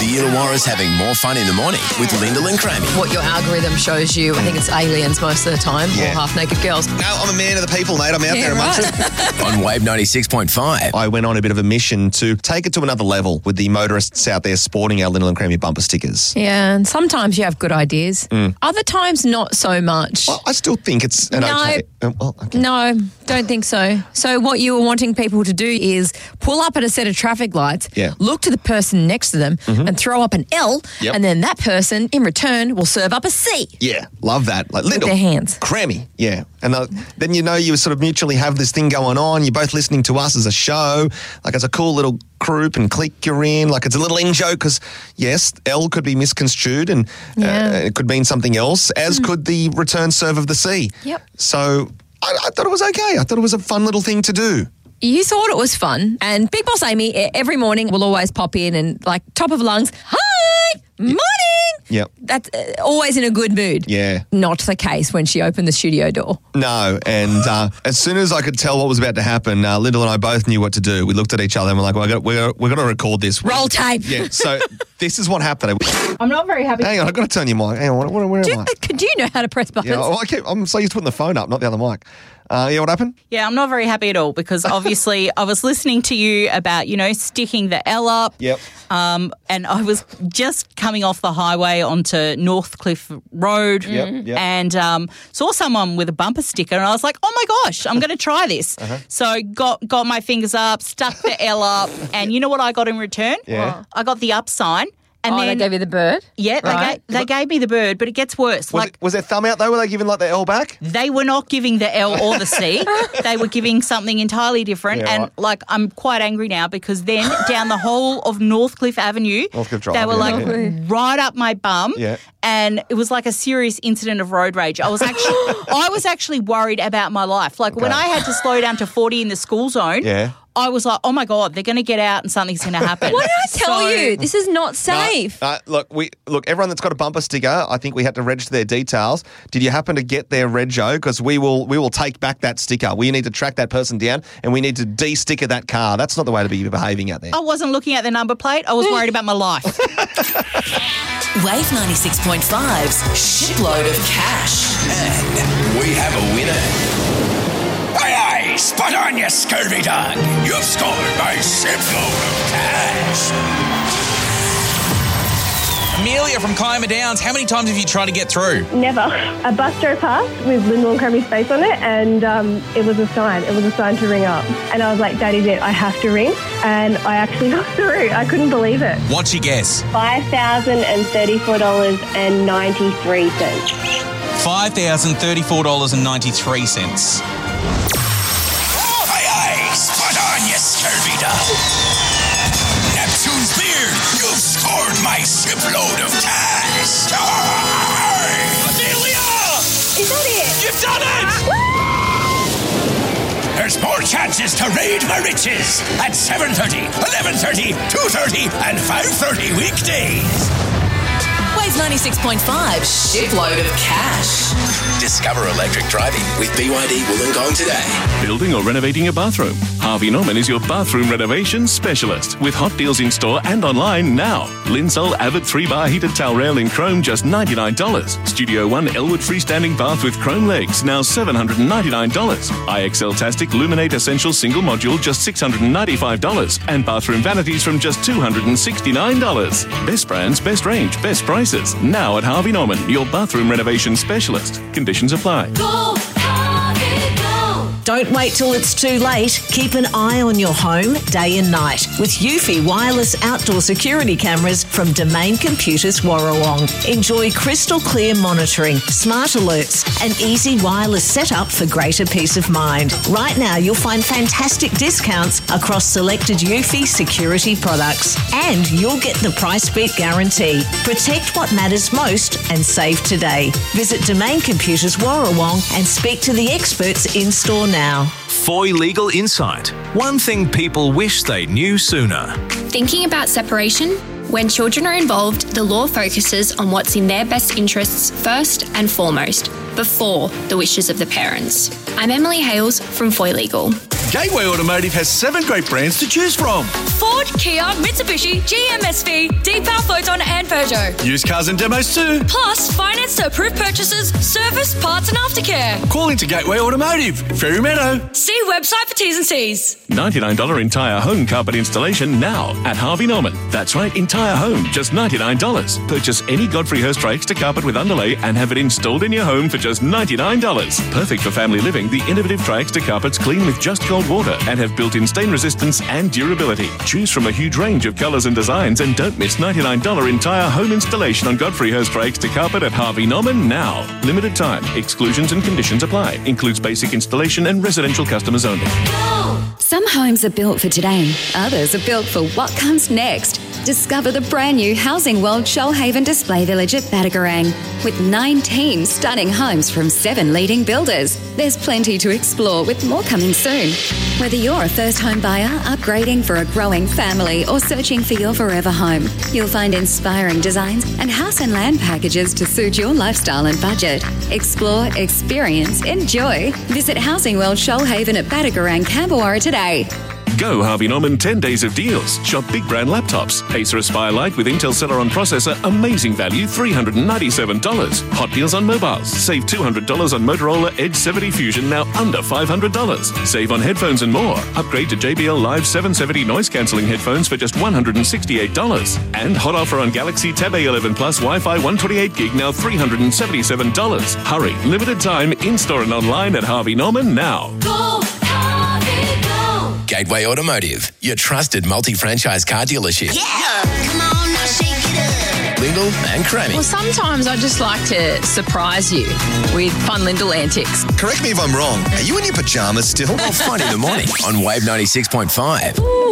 The Illawarra's having more fun in the morning with Lyndall and Crammy. What your algorithm shows you, I think it's aliens most of the time, or half-naked girls. No, I'm a man of the people, mate. I'm out there amongst them. On Wave 96.5. I went on a bit of a mission to take it to another level with the motorists out there sporting our Lyndall and Crammy bumper stickers. Yeah, and sometimes you have good ideas. Other times, not so much. Well, I still think it's an okay. No, don't think so. So what you were wanting people to do is pull up at a set of traffic lights, look to the person next to them and throw up an L, and then that person, in return, will serve up a C. Yeah, love that. Like Lyndall, with their hands. Crammy, yeah. And then you sort of mutually have this thing going on. You're both listening to us as a show, like as a cool little group and click you're in. Like it's a little in-joke because, yes, L could be misconstrued and it could mean something else, as could the return serve of the C. Yep. So I thought it was okay. I thought it was a fun little thing to do. You thought it was fun. And Big Boss Amy, every morning, will always pop in and, like, top of lungs, hi, morning. Yep. That's always in a good mood. Yeah. Not the case when she opened the studio door. No, and as soon as I could tell what was about to happen, Lyndall and I both knew what to do. We looked at each other and we're like, we're going to record this. Roll tape. Yeah, so this is what happened. I'm not very happy. Hang on, I've got to turn your mic. Hang on, where am I? Do you know how to press buttons? Yeah, I'm so used to putting the phone up, not the other mic. What happened? Yeah, I'm not very happy at all because obviously I was listening to you about, sticking the L up. Yep. And I was just coming off the highway onto Northcliffe Road and saw someone with a bumper sticker and I was like, oh my gosh, I'm going to try this. So got my fingers up, stuck the L up, and you know what I got in return? Yeah. I got the up sign. And then they gave you the bird? Yeah, right. they gave me the bird, but it gets worse. Was their thumb out though? Were they giving like the L back? They were not giving the L or the C. They were giving something entirely different. Yeah, and I'm quite angry now because then down the whole of Northcliffe Avenue, they were right up my bum. Yeah. And it was like a serious incident of road rage. I was actually worried about my life. Like when I had to slow down to 40 in the school zone. Yeah. I was like, oh my God, they're going to get out and something's going to happen. What did I tell you? This is not safe. Look, everyone that's got a bumper sticker, I think we had to register their details. Did you happen to get their rego? Because we will take back that sticker. We need to track that person down and we need to de-sticker that car. That's not the way to be behaving out there. I wasn't looking at the number plate. I was worried about my life. Wave 96.5's Shipload of Cash. And we have a winner. Aye, spot on, you scurvy dog. You've scored my shipload of cash. Amelia from Kiama Downs, how many times have you tried to get through? Never. A bus drove past with Lyndall and Crammy's face on it and it was a sign. It was a sign to ring up. And I was like, Daddy, I have to ring. And I actually got through. I couldn't believe it. What's your guess? $5,034.93. $5,034.93. Aye, spot on, you scurvy dog. Neptune's beard, you've scored my shipload of cash. Amelia! Is that it? You've done it! There's more chances to raid my riches at 7:30, 11:30, 2:30 and 5:30 weekdays. Wave 96.5 Shipload of Cash. Discover electric driving with BYD Wollongong today. Building or renovating a bathroom? Harvey Norman is your bathroom renovation specialist with hot deals in store and online now. Linsol Avid 3-bar heated towel rail in chrome, just $99. Studio One Elwood freestanding bath with chrome legs, now $799. IXL Tastic Luminate Essential single module, just $695. And bathroom vanities from just $269. Best brands, best range, best prices. Now at Harvey Norman, your bathroom renovation specialist. Conditions apply. Go, Harvey, go. Don't wait till it's too late. Keep an eye on your home day and night with Eufy wireless outdoor security cameras from Domain Computers Warrawong. Enjoy crystal clear monitoring, smart alerts and easy wireless setup for greater peace of mind. Right now you'll find fantastic discounts across selected Eufy security products and you'll get the price beat guarantee. Protect what matters most and save today. Visit Domain Computers Warrawong and speak to the experts in store now. Foy Legal Insight. One thing people wish they knew sooner. Thinking about separation? When children are involved, the law focuses on what's in their best interests first and foremost, before the wishes of the parents. I'm Emily Hales from Foy Legal. Gateway Automotive has 7 great brands to choose from. Ford, Kia, Mitsubishi, GMSV, Deepal, Photon and Peugeot. Used cars and demos too. Plus, finance to approved purchases, service, parts and aftercare. Call into Gateway Automotive, Fairy Meadow. See website for T's and C's. $99 entire home carpet installation now at Harvey Norman. That's right, entire home, just $99. Purchase any Godfrey Hirst extra carpet with underlay and have it installed in your home for just $99. Perfect for family living, the innovative Tri-Extra carpets clean with just cold water and have built-in stain resistance and durability. Choose from a huge range of colours and designs and don't miss $99 entire home installation on Godfrey Hirst Tri-Extra carpet at Harvey Norman now. Limited time. Exclusions and conditions apply. Includes basic installation and residential customers only. Some homes are built for today. Others are built for what comes next. Discover the brand new Housing World Shoalhaven Display Village at Badagarang. With 19 stunning homes from 7 leading builders. There's plenty to explore with more coming soon. Whether you're a first home buyer, upgrading for a growing family or searching for your forever home, you'll find inspiring designs and house and land packages to suit your lifestyle and budget. Explore, experience, enjoy. Visit Housing World Shoalhaven at Badagarang, Camberwara today. Go Harvey Norman 10 days of deals. Shop big brand laptops. Acer Aspire Lite with Intel Celeron processor. Amazing value, $397. Hot deals on mobiles. Save $200 on Motorola Edge 70 Fusion, now under $500. Save on headphones and more. Upgrade to JBL Live 770 noise cancelling headphones for just $168. And hot offer on Galaxy Tab A11 Plus Wi-Fi 128 gig, now $377. Hurry, limited time, in-store and online at Harvey Norman now. Go, Harvey, go. Gateway Automotive, your trusted multi-franchise car dealership. Yeah, come on now, shake it up. Lyndall and Crammy. Well, sometimes I just like to surprise you with fun Lyndall antics. Correct me if I'm wrong. Are you in your pajamas still? Friday in the morning on Wave 96.5. Ooh.